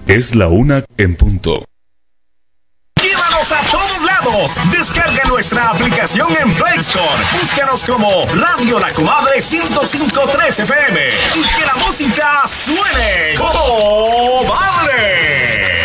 Es la 1:00 ¡Llévanos a todos lados! Descarga nuestra aplicación en Play Store. Búscanos como Radio La Comadre 105.3 FM y que la música suene. ¡Oh!